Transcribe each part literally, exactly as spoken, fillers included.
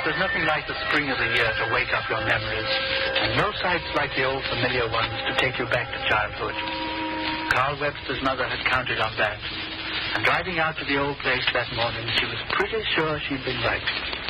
there's nothing like the spring of the year to wake up your memories, and no sights like the old familiar ones to take you back to childhood. Carl Webster's mother had counted on that, and driving out to the old place that morning, she was pretty sure she'd been right.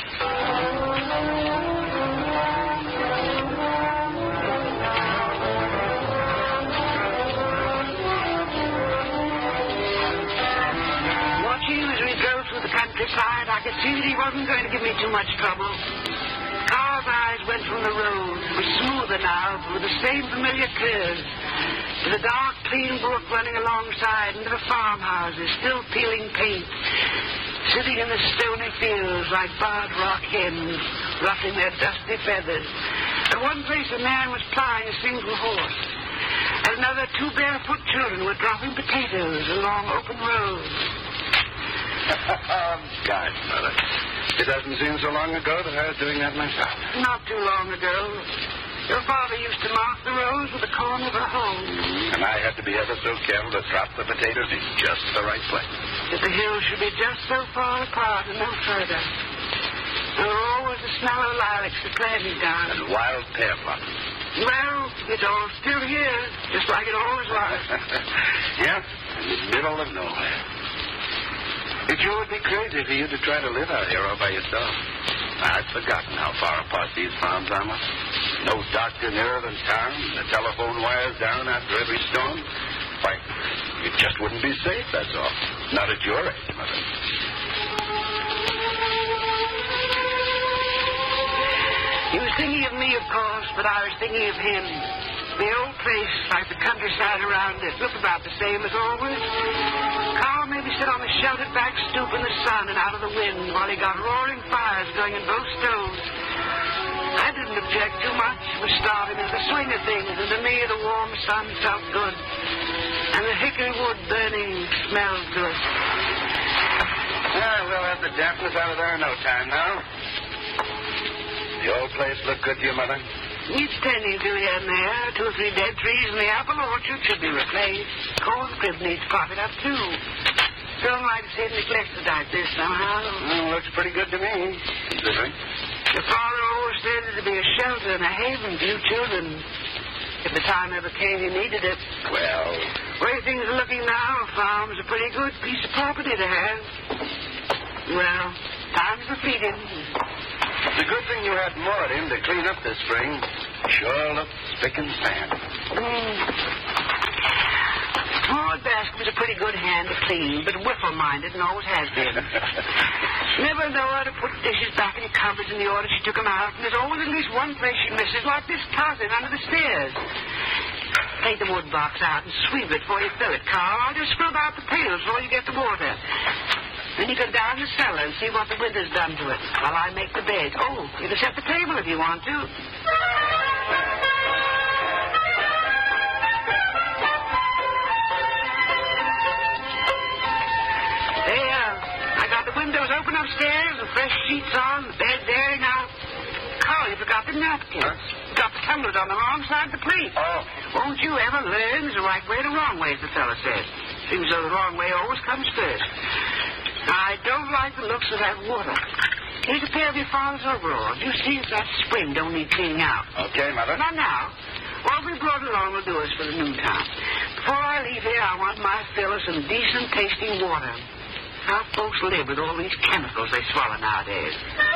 Countryside, I could see that he wasn't going to give me too much trouble. Carl's eyes went from the road. It was smoother now, with the same familiar curves. To the dark, clean brook running alongside, and to the farmhouses, still peeling paint. Sitting in the stony fields like barred rock hens, ruffling their dusty feathers. At one place, a man was plying a single horse. At another, two barefoot children were dropping potatoes along open roads. Oh, God, Mother. It doesn't seem so long ago that I was doing that myself. Not too long ago. Your father used to mark the rows with the corner of a hoe. And I had to be ever so careful to drop the potatoes in just the right place. That the hills should be just so far apart and no further. There were always the smell of lilacs at planting time. And wild pear blossoms. Well, it's all still here, just like it always was. Yeah, in the middle of nowhere. It sure would be crazy for you to try to live out here all by yourself. I've forgotten how far apart these farms are. No doctor nearer than town, the telephone wires down after every storm. Why, it just wouldn't be safe, that's all. Not at your age, Mother. He was thinking of me, of course, but I was thinking of him. The old place, like the countryside around it, looked about the same as always. Carl maybe sit on the sheltered back stoop in the sun and out of the wind while he got roaring fires going in both stoves. I didn't object too much. It was starting into the swing of things, and to me the warm sun felt good. And the hickory wood burning smelled good. Ah, we'll have the dampness out of there in no time now. The old place look good to you, Mother? Needs tending to here and there. Two or three dead trees in the apple orchard should be replaced. Corn crib needs potted up, too. Don't like to see it neglected like this somehow. Well, looks pretty good to me. Considering. Your father always said it to be a shelter and a haven for you children. If the time ever came you needed it. Well... The way things are looking now, a farm's a pretty good piece of property to have. Well, times are fleeting. It's a good thing you had moored him to clean up this spring. Sure looks spick and span. Mm. Maud Bascom was a pretty good hand to clean, but whiffle-minded and always has been. Never know how to put dishes back in cupboards in the order she took them out, and there's always at least one place she misses, like this closet under the stairs. Take the wood box out and sweep it before you fill it, Carl. I'll just scrub out the pails before you get the water. Then you go down the cellar and see what the winter's done to it while I make the bed. Oh, you can set the table if you want to. There. I got the windows open upstairs, the fresh sheets on, the bed there. Now, Carl, you forgot the napkin. Huh? Got the tumblers on the wrong side of the plate. Oh. Won't you ever learn the right way, the wrong way, as the fella says. Seems though the wrong way always comes first. I don't like the looks of that water. Here's a pair of your father's overalls. You see if that spring don't need cleaning out. Okay, Mother. Not now. What we brought along will do us for the noontime. Before I leave here, I want my fill of some decent tasting water. How folks live with all these chemicals they swallow nowadays.